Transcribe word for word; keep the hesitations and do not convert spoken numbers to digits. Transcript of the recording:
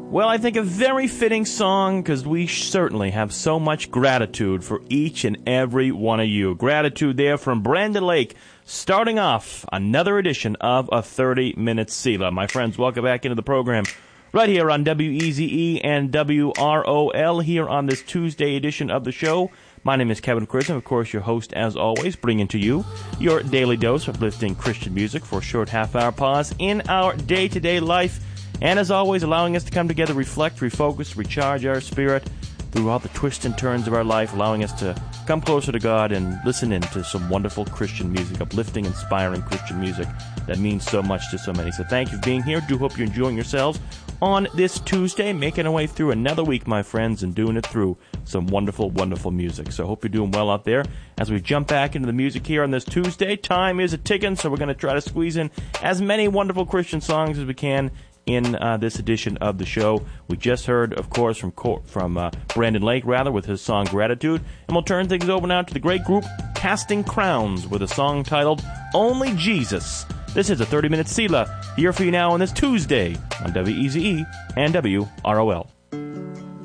Well, I think a very fitting song because we certainly have so much gratitude for each and every one of you. Gratitude there from Brandon Lake, starting off another edition of a thirty-minute Selah. My friends, welcome back into the program right here on W E Z E and W R O L here on this Tuesday edition of the show. My name is Kevin Chrism, of course, your host, as always, bringing to you your daily dose of uplifting Christian music for a short half-hour pause in our day-to-day life. And as always, allowing us to come together, reflect, refocus, recharge our spirit throughout the twists and turns of our life, allowing us to come closer to God and listen in to some wonderful Christian music, uplifting, inspiring Christian music that means so much to so many. So thank you for being here. Do hope you're enjoying yourselves on this Tuesday, making our way through another week, my friends, and doing it through some wonderful, wonderful music. So I hope you're doing well out there. As we jump back into the music here on this Tuesday, time is a-ticking, so we're going to try to squeeze in as many wonderful Christian songs as we can in uh, this edition of the show. We just heard, of course, from from uh, Brandon Lake, rather, with his song Gratitude. And we'll turn things over now to the great group Casting Crowns with a song titled Only Jesus. This is a thirty-minute Selah here for you now on this Tuesday on W E Z E and W R O L.